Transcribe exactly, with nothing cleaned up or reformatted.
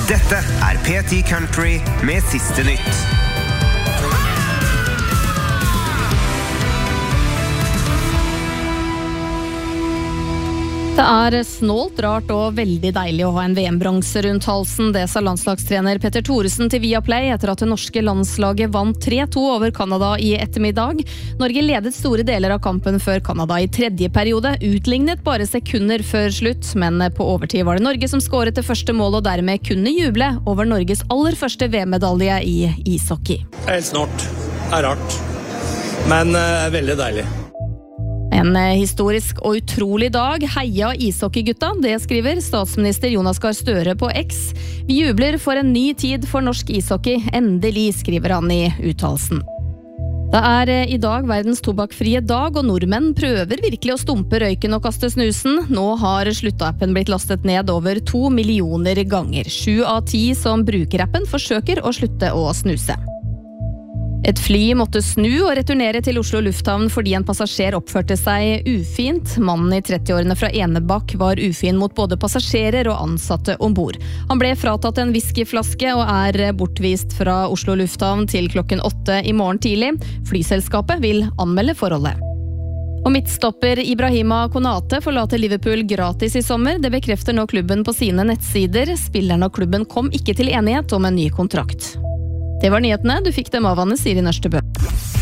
Dette er P ti Country med siste nytt. Det er snålt, rart og veldig deilig å ha en V M-bronse rundt halsen. Det sa landslagstrener Petter Thoresen til Viaplay etter at det norske landslaget vant tre to over Kanada i ettermiddag. Norge ledet store deler av kampen før Kanada i tredje periode, utlignet bare sekunder før slutt, men på overtid var det Norge som skåret det første målet og dermed kunne juble over Norges aller første V M-medalje i ishockey. Helt snart, det er rart, men uh, veldig deilig. En historisk og utrolig dag. Heia ishockeygutta, det skriver statsminister Jonas Gahr Støre på X. Vi jubler for en ny tid for norsk ishockey. Endelig, skriver han i uttalelsen. Det er i dag verdens tobakksfrie dag, og nordmenn prøver virkelig å stumpe røyken og kaste snusen. Nå har sluttappen blitt lastet ned over to millioner ganger. Sju av ti som bruker appen forsøker å slutte å snuse. Et fly måtte snu og returnere til Oslo lufthavn fordi en passasjer oppførte seg ufint. Mannen i trettiårene fra Enebakk var ufin mot både passasjerer og ansatte ombord. Han ble fratatt en whiskyflaske og er bortvist fra Oslo lufthavn til klokken åtte i morgen tidlig. Flyselskapet vil anmelde forholdet. Og midtstopper Ibrahima Konate forlater Liverpool gratis i sommer. Det bekrefter nå klubben på sine nettsider. Spilleren og klubben kom ikke til enighet om en ny kontrakt. Det var nyhetene. Du fikk dem av Anne Siri Nørstebø.